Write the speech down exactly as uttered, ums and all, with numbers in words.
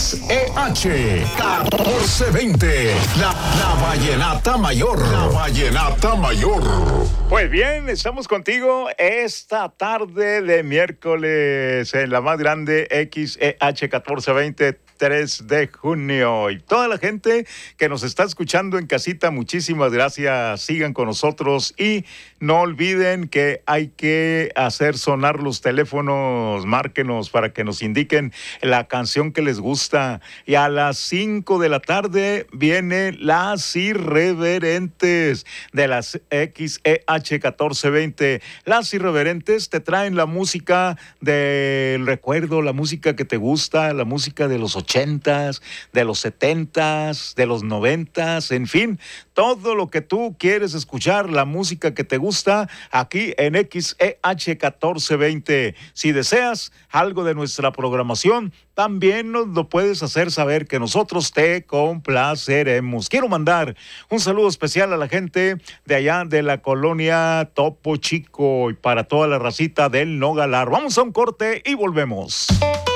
X E H catorce veinte, la, la Vallenata Mayor. La Vallenata Mayor. Pues bien, estamos contigo esta tarde de miércoles en la más grande X E H catorce veinte, tres de junio. Y toda la gente que nos está escuchando en casita, muchísimas gracias. Sigan con nosotros y no olviden que hay que hacer sonar los teléfonos. Márquenos para que nos indiquen la canción que les gusta. Y a las cinco de la tarde viene Las Irreverentes de las X E H catorce veinte. Las Irreverentes te traen la música del recuerdo, la música que te gusta, la música de los ochentas, de los setentas, de los noventas, en fin, todo lo que tú quieres escuchar, la música que te gusta, aquí en X E H catorce veinte. Si deseas algo de nuestra programación, también nos lo puedes hacer saber, que nosotros te complaceremos. Quiero mandar un saludo especial a la gente de allá de la colonia Topo Chico y para toda la racita del Nogalar. Vamos a un corte y volvemos.